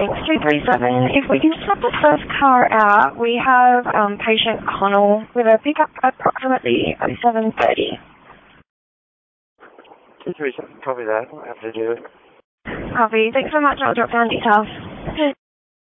Thanks, 237. If we can stop the first car out, we have patient Connell with a pickup approximately 7:30. 237, copy that. I'll have to do it. Copy. Thanks so much. I'll drop down details.